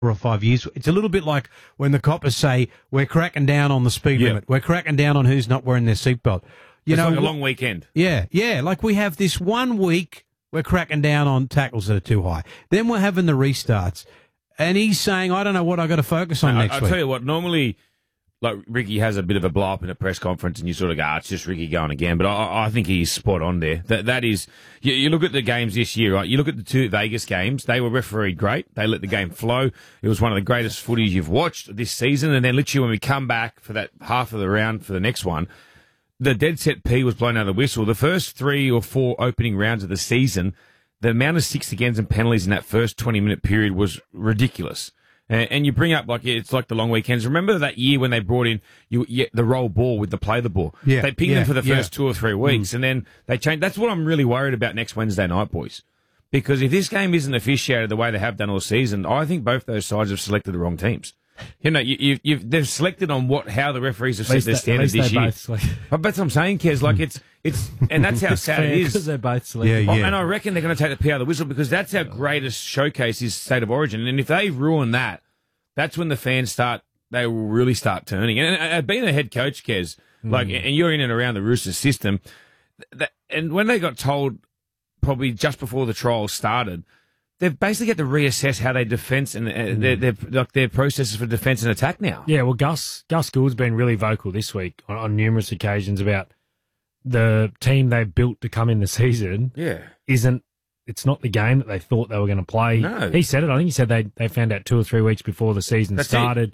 or 5 years. It's a little bit like when the coppers say, we're cracking down on the speed limit. We're cracking down on who's not wearing their seatbelt. It's like a long weekend. Yeah. Like we have this 1 week, we're cracking down on tackles that are too high. Then we're having the restarts. And he's saying, I don't know what I've got to focus on next week. I'll tell you what, normally, like Ricky has a bit of a blow up in a press conference and you sort of go, it's just Ricky going again. But I think he's spot on there. That is, you look at the games this year, right? You look at the 2 Vegas games. They were refereed great. They let the game flow. It was one of the greatest footage you've watched this season. And then literally when we come back for that half of the round for the next one, the dead set P was blown out of the whistle. The first 3 or 4 opening rounds of the season, the amount of 6 against and penalties in that first 20-minute period was ridiculous. And you bring up, like, it's like the long weekends. Remember that year when they brought in the roll ball with the play the ball? Yeah. They pinged them for the first 2 or 3 weeks, and then they changed. That's what I'm really worried about next Wednesday night, boys. Because if this game isn't officiated the way they have done all season, I think both those sides have selected the wrong teams. You know, they've selected on how the referees have set their standards this year. But that's what I'm saying, Kez. Like and that's how sad it is. Because they're both selected. Yeah. And I reckon they're going to take the P out of the whistle because that's our greatest showcase is State of Origin. And if they ruin that, that's when the fans they will really start turning. And being a head coach, Kez, and you're in and around the Roosters system, and when they got told probably just before the trial started, they've basically had to reassess how they defence and their processes for defence and attack now. Yeah, well, Gus Gould's been really vocal this week on numerous occasions about the team they built to come in the season. Yeah, it's not the game that they thought they were going to play. No. He said it. I think he said they found out 2 or 3 weeks before the season started.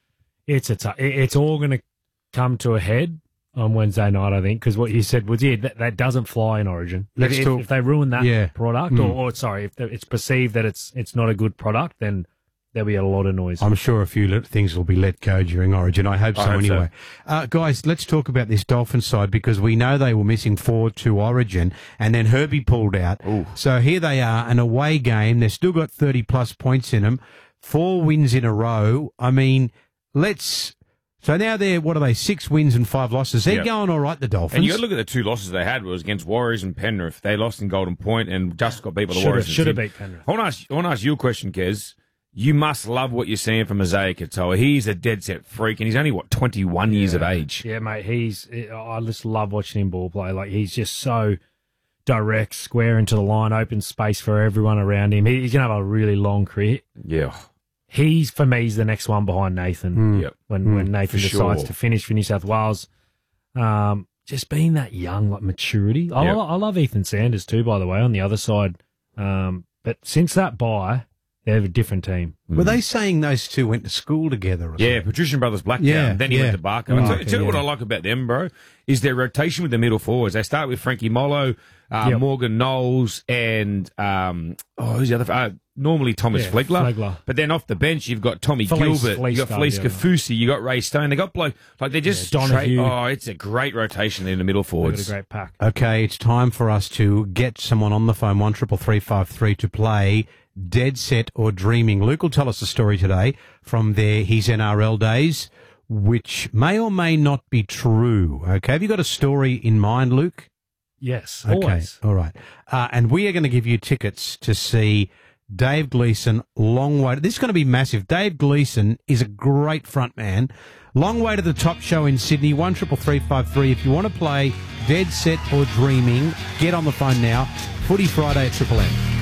It's all going to come to a head on Wednesday night, I think, because what you said was, that doesn't fly in Origin. If they ruin that product, or if it's perceived that it's not a good product, then there'll be a lot of noise. I'm sure a few things will be let go during Origin. I hope so anyway. Guys, let's talk about this Dolphins side because we know they were missing 4 to Origin and then Herbie pulled out. Ooh. So here they are, an away game. They've still got 30-plus points in them, 4 wins in a row. I mean, So now they're, 6 wins and 5 losses. They're going all right, the Dolphins. And you got to look at the 2 losses they had was against Warriors and Penrith. They lost in Golden Point and just got beat by the Warriors. Should have beat Penrith. I want to ask you a question, Kez. You must love what you're seeing from Isaiah Katoa. He's a dead set freak, and he's only, 21 years of age? Yeah, mate. I just love watching him ball play. Like, he's just so direct, square into the line, open space for everyone around him. He's going to have a really long career. Yeah. For me, he's the next one behind Nathan. Yep. When Nathan decides to finish for New South Wales. Just being that young, like maturity. I love Ethan Sanders too, by the way, on the other side. But since that bye, they have a different team. Were they saying those 2 went to school together? Or yeah, Patrician Brothers Blacktown. Yeah, then he went to Barker. Tell you what I like about them, bro, is their rotation with the middle forwards. They start with Frankie Mollo, Morgan Knowles, and who's the other? Normally Thomas Flegler. But then off the bench, you've got Tommy Gilbert, you've got Felice Kafusi, you got Ray Stone. They got they're just it's a great rotation in the middle forwards. They've got a great pack. Okay, it's time for us to get someone on the phone, 133353 to play Dead Set or Dreaming. Luke will tell us a story today from his NRL days, which may or may not be true. Okay, have you got a story in mind, Luke? Yes, okay. Always. All right. And we are going to give you tickets to see Dave Gleeson, Long Way. This is going to be massive. Dave Gleeson is a great front man. Long Way to the Top show in Sydney, 133353. If you want to play Dead Set or Dreaming, get on the phone now. Footy Friday at Triple M.